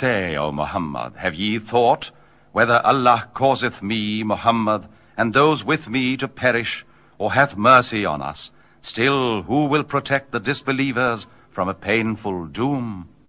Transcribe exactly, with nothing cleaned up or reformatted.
Say, O Muhammad, have ye thought whether Allah causeth me, Muhammad, and those with me to perish, or hath mercy on us, still who will protect the disbelievers from a painful doom?